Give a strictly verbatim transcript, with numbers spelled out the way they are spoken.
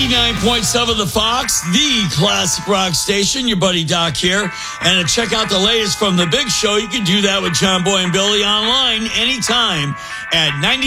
ninety-nine point seven The Fox, the classic rock station. Your buddy Doc here. And to check out the latest from The Big Show, you can do that with John Boy and Billy online anytime at ninety.